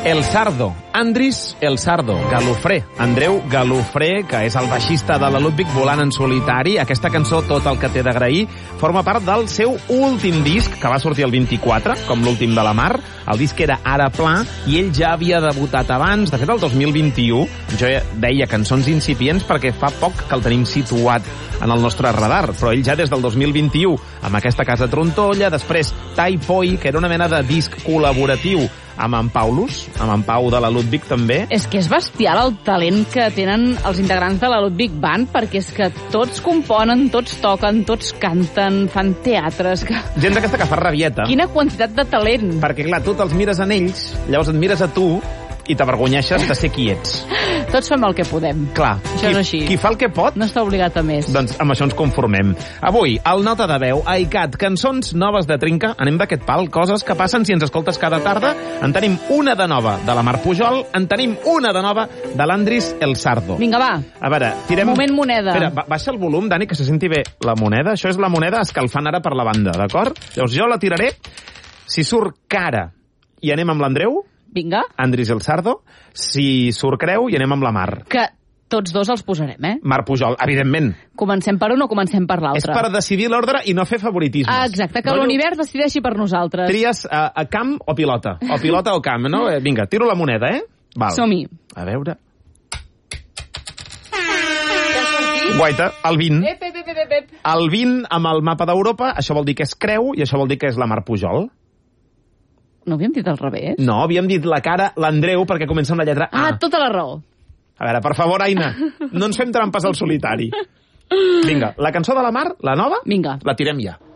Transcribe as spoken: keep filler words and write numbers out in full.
El Sardo, Andris El Sardo, Galofré, Andreu Galofré, que és el baixista de la Ludwig volant en solitari. Aquesta cançó, Tot el que t'he d'agrair, forma part del seu últim disc, que va sortir el vint-i-quatre, com l'últim de la Mar. El disc era Ara Pla, i ell ja havia debutat abans, de fet el dos mil vint-i-u. Jo deia cançons incipients perquè fa poc que el tenim situat en el nostre radar, però ell ja des del dos mil vint-i-u, amb aquesta Casa Trontolla, després Tai Poi, que era una mena de disc col·laboratiu amb en Paulus, amb en Pau de la Ludwig també. És que és bestial el talent que tenen els integrants de la Ludwig Band, perquè és que tots componen, tots toquen, tots canten, fan teatres... Que... Gent d'aquesta que fa rabieta. Quina quantitat de talent! Perquè, clar, tu te'ls mires en ells, llavors et mires a tu i t'avergonyeixes de ser qui ets. Tots fem el que podem. Clar. Això qui, és així. Qui fa el que pot... No està obligat a més. Doncs amb això ens conformem. Avui, al Nota de Veu, AICAT, cançons noves de Trinca. Anem d'aquest pal, coses que passen si ens escoltes cada tarda. En tenim una de nova de la Mar Pujol, en tenim una de nova de l'Andris El Sardo. Vinga, va. A veure, tirem... Moment moneda. Espera, ba baixa el volum, Dani, que se senti bé la moneda. Això és la moneda escalfant ara per la banda, d'acord? Llavors jo la tiraré. Si surt cara i anem amb l'Andreu... Vinga. Andris El Sardo. Si surt creu i anem amb la Mar. Que tots dos els posarem, eh? Mar Pujol, evidentment. Comencem per un o comencem per l'altre? És per decidir l'ordre i no fer favoritismes. Ah, exacte, que no, l'univers decideixi per nosaltres. Tries a, a camp o pilota. O pilota o camp, no? Vinga, tiro la moneda, eh? Val. Som-hi. A veure... Guaita, el vint. Ep, ep, ep, ep, ep. El vint amb el mapa d'Europa, això vol dir que és creu i això vol dir que és la Mar Pujol. No havíem dit al revés? No, havíem dit la cara, l'Andreu, perquè comença amb la lletra A. Ah, tota la raó. A veure, per favor, Aina, no ens fem trampes al solitari. Vinga, la cançó de la Mar, la nova, Vinga. la tirem ja.